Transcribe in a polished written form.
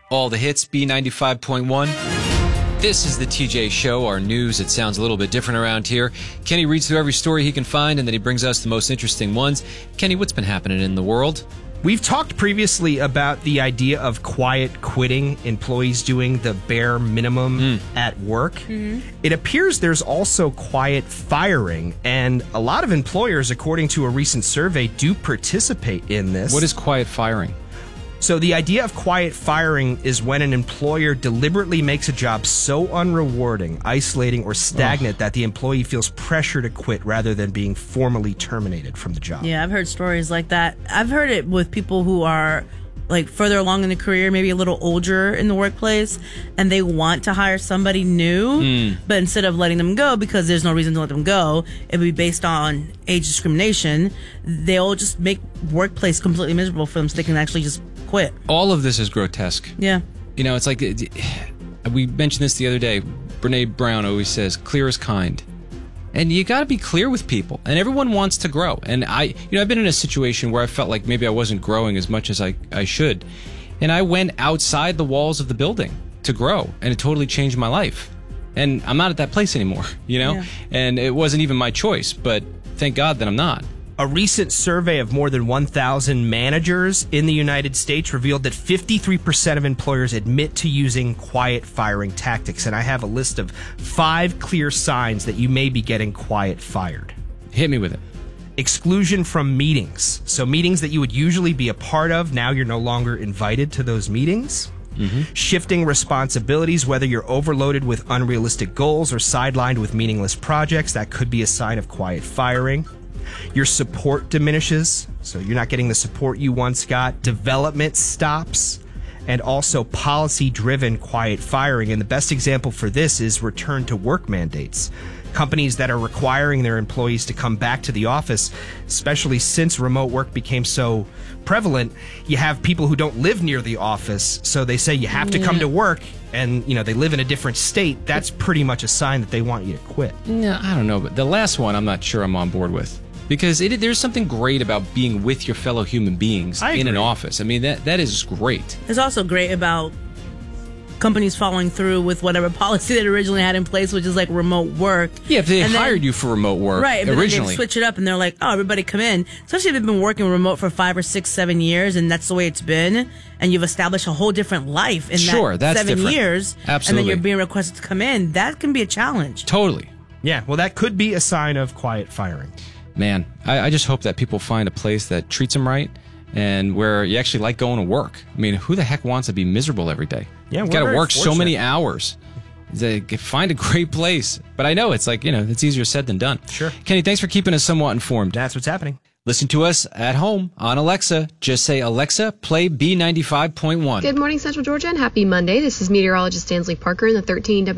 All the hits, B95.1. This is the TJ Show, our news. It sounds a little bit different around here. Kenny reads through every story he can find, and then he brings us the most interesting ones. Kenny, what's been happening in the world? We've talked previously about the idea of quiet quitting, employees doing the bare minimum at work. Mm-hmm. It appears there's also quiet firing, and a lot of employers, according to a recent survey, do participate in this. What is quiet firing? So the idea of quiet firing is when an employer deliberately makes a job so unrewarding, isolating, or stagnant that the employee feels pressure to quit rather than being formally terminated from the job. Yeah, I've heard stories like that. I've heard it with people who are like further along in the career, maybe a little older in the workplace, and they want to hire somebody new, but instead of letting them go because there's no reason to let them go, it would be based on age discrimination, they'll just make workplace completely miserable for them so they can actually just quit. All of this is grotesque. Yeah. You know, it's like, we mentioned this the other day, Brene Brown always says, clear is kind. And you got to be clear with people. And everyone wants to grow. And I've been in a situation where I felt like maybe I wasn't growing as much as I should. And I went outside the walls of the building to grow. And it totally changed my life. And I'm not at that place anymore, you know? Yeah. And it wasn't even my choice. But thank God that I'm not. A recent survey of more than 1,000 managers in the United States revealed that 53% of employers admit to using quiet firing tactics. And I have a list of 5 clear signs that you may be getting quiet fired. Hit me with it. Exclusion from meetings. So meetings that you would usually be a part of, now you're no longer invited to those meetings. Mm-hmm. Shifting responsibilities, whether you're overloaded with unrealistic goals or sidelined with meaningless projects, that could be a sign of quiet firing. Your support diminishes, so you're not getting the support you once got. Development stops, and also policy-driven quiet firing. And the best example for this is return to work mandates. Companies that are requiring their employees to come back to the office, especially since remote work became so prevalent, you have people who don't live near the office, so they say you have to come to work, and they live in a different state. That's pretty much a sign that they want you to quit. No, I don't know, but the last one I'm not sure I'm on board with. Because there's something great about being with your fellow human beings in an office. I mean, that is great. It's also great about companies following through with whatever policy they originally had in place, which is like remote work. Yeah, if they hired you for remote work originally. They switch it up and they're like, oh, everybody come in. Especially if they've been working remote for 5 or 6, 7 years and that's the way it's been, and you've established a whole different life in that 7 years. Absolutely. And then you're being requested to come in. That can be a challenge. Totally. Yeah, well, that could be a sign of quiet firing. Man, I just hope that people find a place that treats them right and where you actually like going to work. I mean, who the heck wants to be miserable every day? Yeah, you got to work so many hours. Find a great place. But I know it's like, it's easier said than done. Sure. Kenny, thanks for keeping us somewhat informed. That's what's happening. Listen to us at home on Alexa. Just say, Alexa, play B95.1. Good morning, Central Georgia, and happy Monday. This is meteorologist Stanley Parker in the 13